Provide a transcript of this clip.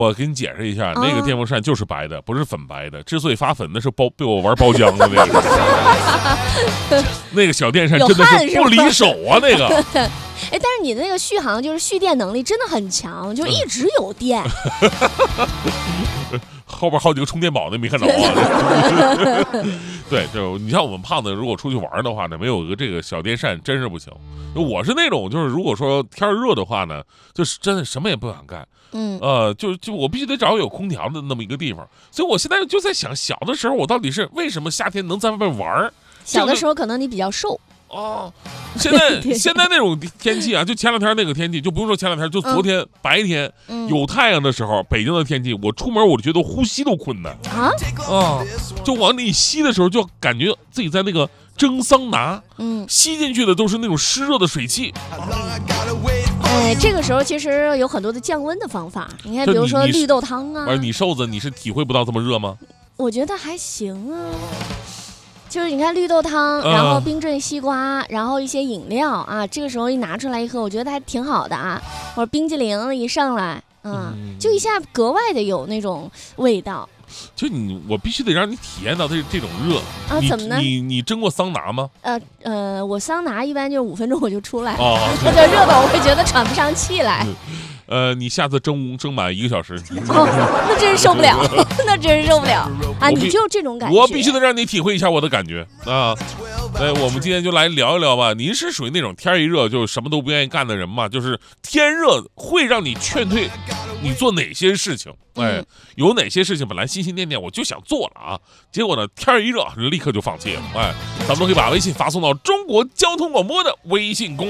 我给你解释一下，那个电风扇就是白的，不是粉白的。之所以发粉，那是被我玩包浆的那个。那个小电扇真的是不离手啊，那个。 但是你的那个续航就是蓄电能力真的很强，就一直有电。 后边好几个充电宝的没看着啊。对，就你像我们胖子，如果出去玩的话呢，没有个这个小电扇真是不行。我是那种就是如果说天热的话呢，就是真的什么也不想干。就我必须得找有空调的那么一个地方。所以我现在就在想，小的时候我到底是为什么夏天能在外面玩？ 小的时候可能你比较瘦。 现在那种天气啊，就前两天那个天气，就不用说前两天，就昨天白天有太阳的时候，北京的天气，我出门我就觉得呼吸都困难就往里吸的时候，就感觉自己在那个蒸桑拿，吸进去的都是那种湿热的水汽。 这个时候其实有很多的降温的方法，你看，比如说绿豆汤啊。 你瘦子，你是体会不到这么热吗？ 我觉得还行啊。就是你看绿豆汤，然后冰镇西瓜，然后一些饮料啊，这个时候一拿出来一喝，我觉得还挺好的啊。或者冰激凌一上来，就一下格外的有那种味道。 就我必须得让你体验到这种热啊！怎么呢？ 你蒸过桑拿吗？ 我桑拿一般就是5分钟我就出来，或者热的我会觉得喘不上气来。 你下次蒸满1个小时， 那真是受不了，那真是受不了啊！你就这种感觉， 我必须得让你体会一下我的感觉啊！我们今天就来聊一聊吧。您是属于那种天一热就什么都不愿意干的人吗？就是天热会让你劝退你做哪些事情？有哪些事情本来心心念念我就想做了啊，结果呢天一热立刻就放弃了。咱们都可以把微信发送到中国交通广播的微信公